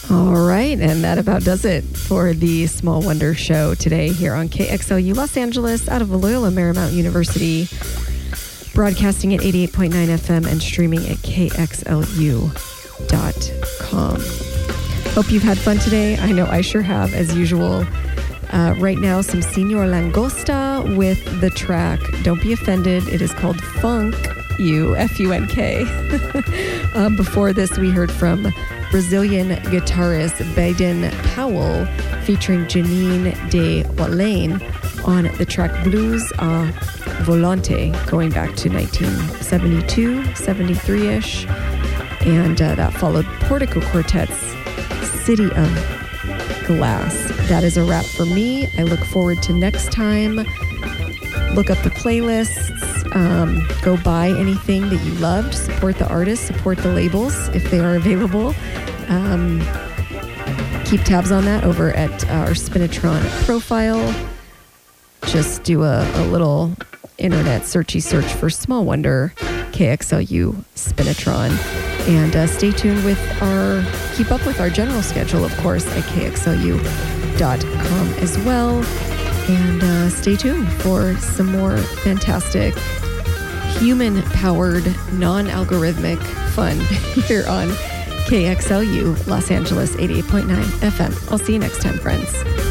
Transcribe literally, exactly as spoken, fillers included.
All right, and that about does it for the Small Wonder Show today here on K X L U Los Angeles out of Loyola Marymount University, broadcasting at eighty-eight point nine F M and streaming at K X L U dot com. Hope you've had fun today. I know I sure have, as usual. Uh, right now, some Senor Langosta with the track Don't Be Offended. It is called Funk You, F U N K. um, before this, we heard from Brazilian guitarist Baden Powell featuring Janine de Walaine on the track Blues a Volante, going back to nineteen seventy-two, seventy-three-ish. And uh, that followed Portico Quartet's City of Glass. That is a wrap for me. I look forward to next time. Look up the playlists. Um, go buy anything that you loved. Support the artists. Support the labels if they are available. Um, keep tabs on that over at our Spinitron profile. Just do a, a little internet searchy search for Small Wonder K X L U Spinitron. And uh, stay tuned with our, keep up with our general schedule, of course, at K X L U dot com as well. And uh, stay tuned for some more fantastic human-powered, non-algorithmic fun here on K X L U Los Angeles eighty-eight point nine F M. I'll see you next time, friends.